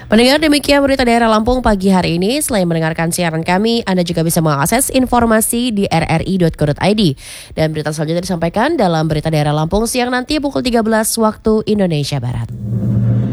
Pendengar, demikian berita daerah Lampung pagi hari ini. Selain mendengarkan siaran kami, Anda juga bisa mengakses informasi di rri.co.id. Dan berita selanjutnya disampaikan dalam berita daerah Lampung siang nanti pukul 13 waktu Indonesia Barat.